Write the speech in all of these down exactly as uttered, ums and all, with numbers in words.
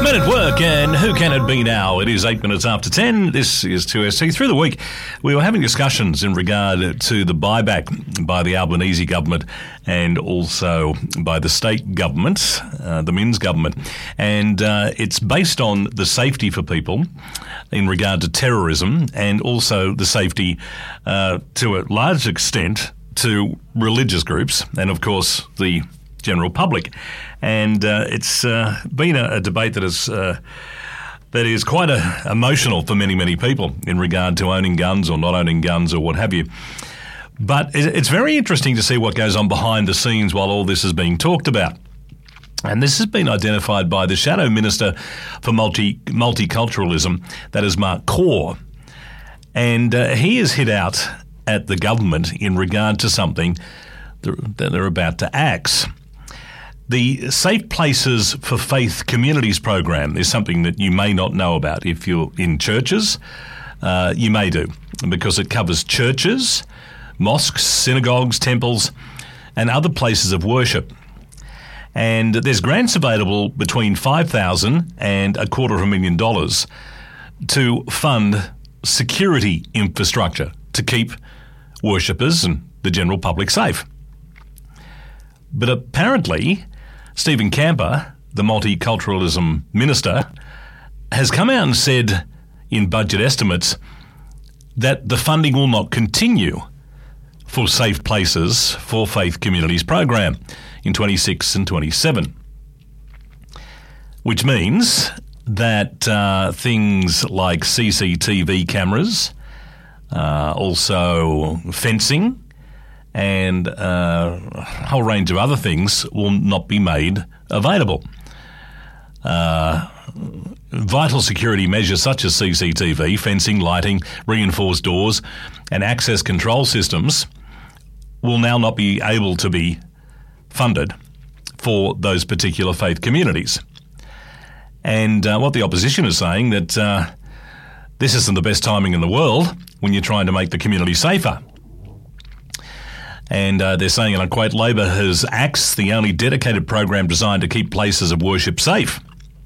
Men at Work, and who can it be now? It is eight minutes after ten. This is two S T. Through the week, we were having discussions in regard to the buyback by the Albanese government and also by the state government, uh, the Minns government. And uh, it's based on the safety for people in regard to terrorism and also the safety uh, to a large extent to religious groups and, of course, the general public. And uh, it's uh, been a, a debate that is uh, that is quite a, emotional for many, many people in regard to owning guns or not owning guns or what have you. But it, it's very interesting to see what goes on behind the scenes while all this is being talked about. And this has been identified by the Shadow Minister for Multi Multiculturalism, that is Mark Core. And uh, he has hit out at the government in regard to something that they're about to axe. The Safe Places for Faith Communities program is something that you may not know about. If you're in churches, uh, you may do, because it covers churches, mosques, synagogues, temples, and other places of worship. And there's grants available between five thousand dollars and a quarter of a million dollars to fund security infrastructure to keep worshippers and the general public safe. But apparently, Stephen Camper, the multiculturalism minister, has come out and said in budget estimates that the funding will not continue for Safe Places for Faith Communities program in twenty-six and twenty-seven, which means that uh, things like C C T V cameras, uh, also fencing, and uh, a whole range of other things will not be made available. Uh, vital security measures such as C C T V, fencing, lighting, reinforced doors, and access control systems will now not be able to be funded for those particular faith communities. And uh, what the opposition is saying, that uh, this isn't the best timing in the world when you're trying to make the community safer. And uh, they're saying, and I quote, Labor has axed the only dedicated program designed to keep places of worship safe.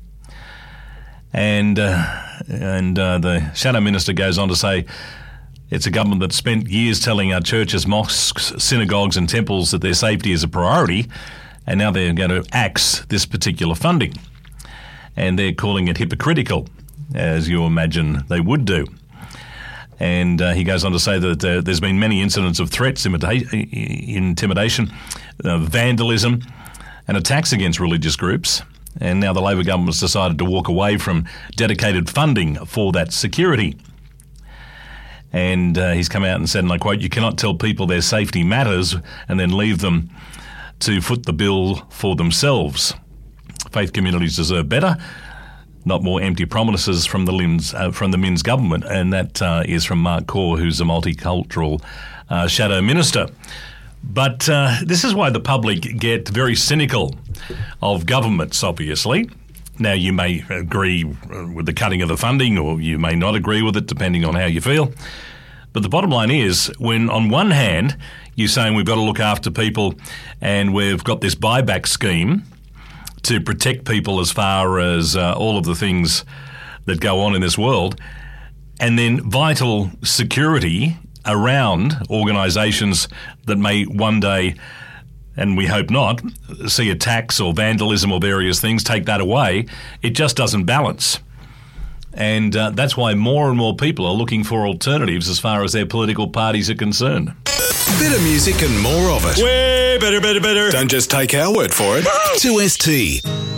And uh, and uh, the Shadow Minister goes on to say it's a government that spent years telling our churches, mosques, synagogues and temples that their safety is a priority, and now they're going to axe this particular funding. And they're calling it hypocritical, as you imagine they would do. And uh, he goes on to say that uh, there's been many incidents of threats, imita- intimidation, uh, vandalism and attacks against religious groups. And now the Labor government's decided to walk away from dedicated funding for that security. And uh, he's come out and said, and I quote, you cannot tell people their safety matters and then leave them to foot the bill for themselves. Faith communities deserve better. Not more empty promises from the Minns, uh, from the Minns government, and that uh, is from Mark Core, who's a multicultural uh, shadow minister. But uh, this is why the public get very cynical of governments, obviously. Now, you may agree with the cutting of the funding, or you may not agree with it, depending on how you feel. But the bottom line is, when on one hand, you're saying we've got to look after people and we've got this buyback scheme to protect people as far as uh, all of the things that go on in this world, and then vital security around organisations that may one day, and we hope not, see attacks or vandalism or various things, take that away, it just doesn't balance. And uh, that's why more and more people are looking for alternatives as far as their political parties are concerned. Better music and more of it. Way better, better, better. Don't just take our word for it. two S T.